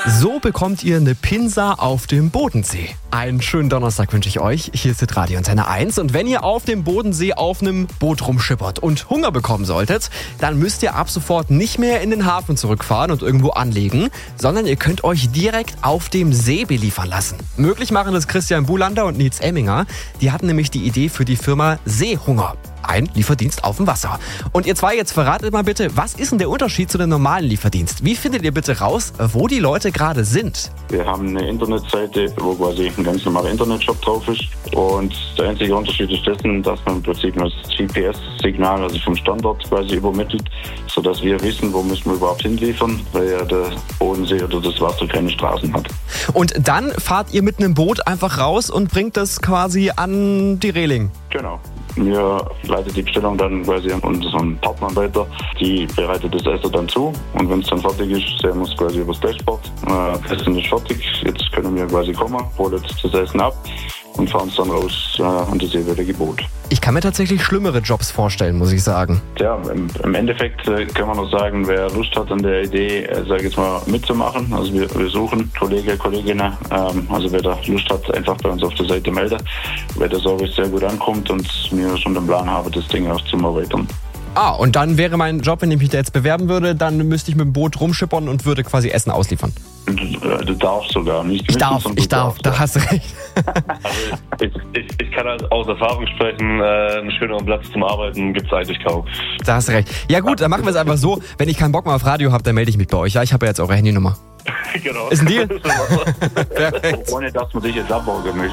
So bekommt ihr eine Pinsa auf dem Bodensee. Einen schönen Donnerstag wünsche ich euch. Hier ist Radio Antenne 1. Und wenn ihr auf dem Bodensee auf einem Boot rumschippert und Hunger bekommen solltet, dann müsst ihr ab sofort nicht mehr in den Hafen zurückfahren und irgendwo anlegen, sondern ihr könnt euch direkt auf dem See beliefern lassen. Möglich machen das Christian Bulander und Nils Emminger. Die hatten nämlich die Idee für die Firma Seehunger. Ein Lieferdienst auf dem Wasser. Und ihr zwei, jetzt verratet mal bitte, was ist denn der Unterschied zu dem normalen Lieferdienst? Wie findet ihr bitte raus, wo die Leute gerade sind? Wir haben eine Internetseite, wo quasi ein ganz normaler Internetshop drauf ist. Und der einzige Unterschied ist dessen, dass man im Prinzip das GPS-Signal, also vom Standort quasi übermittelt, sodass wir wissen, wo müssen wir überhaupt hinliefern, weil ja der Bodensee oder das Wasser keine Straßen hat. Und dann fahrt ihr mit einem Boot einfach raus und bringt das quasi an die Reling? Genau. Wir leiten die Bestellung dann quasi an unseren Partner weiter. Die bereitet das Essen dann zu. Und wenn es dann fertig ist, sehen wir es quasi übers Dashboard. Essen ist fertig. Jetzt können wir quasi kommen, holen das Essen ab und fahren es dann raus an das jeweilige Boot. Ich kann mir tatsächlich schlimmere Jobs vorstellen, muss ich sagen. Ja, im Endeffekt kann man nur sagen, wer Lust hat an der Idee, sage ich jetzt mal, mitzumachen. Also wir suchen Kolleginnen. Also wer da Lust hat, einfach bei uns auf der Seite melden, weil der Service sehr gut ankommt und wir schon den Plan haben, das Ding auch zu erweitern. Ah, und dann wäre mein Job, wenn ich mich da jetzt bewerben würde, dann müsste ich mit dem Boot rumschippern und würde quasi Essen ausliefern. Du darfst sogar nicht. Ich darf, da hast du recht. Also ich kann halt aus Erfahrung sprechen, einen schöneren Platz zum Arbeiten gibt es eigentlich kaum. Da hast du recht. Ja gut, dann machen wir es einfach so, wenn ich keinen Bock mehr auf Radio habe, dann melde ich mich bei euch. Ja, ich habe ja jetzt eure Handynummer. Genau. Ist ein Deal? Perfekt. Ohne dass man sich jetzt abbauen möchte.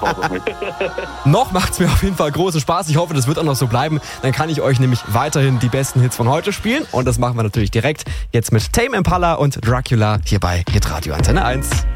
Noch macht's mir auf jeden Fall großen Spaß. Ich hoffe, das wird auch noch so bleiben. Dann kann ich euch nämlich weiterhin die besten Hits von heute spielen. Und das machen wir natürlich direkt jetzt mit Tame Impala und Dracula hier bei Hitradio Antenne 1.